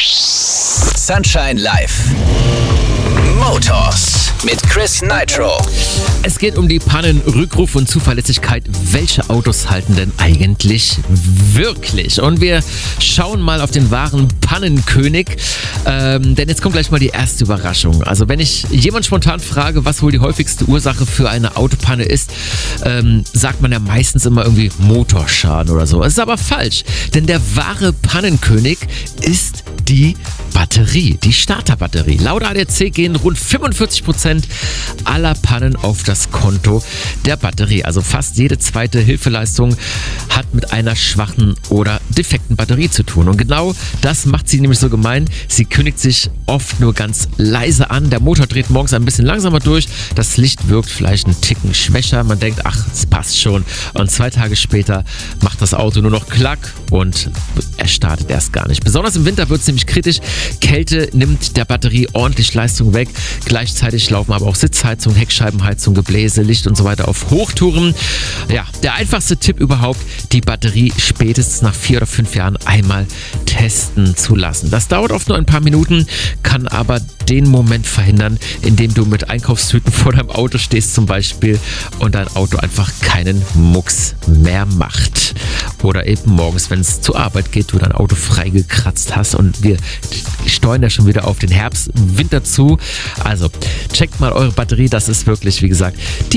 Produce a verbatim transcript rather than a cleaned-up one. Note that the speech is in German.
Sunshine Live. Motors mit Chris Nitro. Es geht um die Pannen, Rückruf und Zuverlässigkeit. Welche Autos halten denn eigentlich wirklich? Und wir schauen mal auf den wahren Pannenkönig. Ähm, denn jetzt kommt gleich mal die erste Überraschung. Also wenn ich jemand spontan frage, was wohl die häufigste Ursache für eine Autopanne ist, ähm, sagt man ja meistens immer irgendwie Motorschaden oder so. Es ist aber falsch, denn der wahre Pannenkönig ist die Batterie, die Starterbatterie. Laut A D A C gehen rund fünfundvierzig Prozent aller Pannen auf das Konto der Batterie. Also fast jede zweite Hilfeleistung hat mit einer schwachen oder defekten Batterie zu tun. Und genau das macht sie nämlich so gemein. Sie kündigt sich oft nur ganz leise an. Der Motor dreht morgens ein bisschen langsamer durch. Das Licht wirkt vielleicht einen Ticken schwächer. Man denkt, ach, es passt schon. Und zwei Tage später macht das Auto nur noch Klack und er startet erst gar nicht. Besonders im Winter wird es nämlich kritisch. Kälte nimmt der Batterie ordentlich Leistung weg. Gleichzeitig laufen aber auch Sitzheizung, Heckscheibenheizung, Gebläse, Licht und so weiter auf Hochtouren. Ja, der einfachste Tipp überhaupt, die Batterie spätestens nach vier oder fünf Jahren einmal testen zu lassen. Das dauert oft nur ein paar Minuten, kann aber den Moment verhindern, in dem du mit Einkaufstüten vor deinem Auto stehst zum Beispiel und dein Auto einfach keinen Mucks mehr macht. Oder eben morgens, wenn es zur Arbeit geht, du dein Auto freigekratzt hast und wir steuern ja schon wieder auf den Herbst, Winter zu. Also checkt mal eure Batterie, das ist wirklich, wie gesagt, die